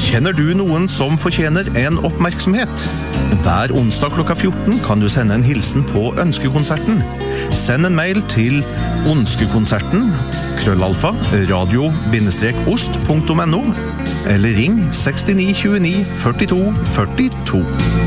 Kjenner du noen som fortjener en oppmerksomhet? Hver onsdag klokka 14 kan du sende en hilsen på Ønskekonserten. Send en mail til onskekonserten@radio-ost.no eller ring 69 29 42 42.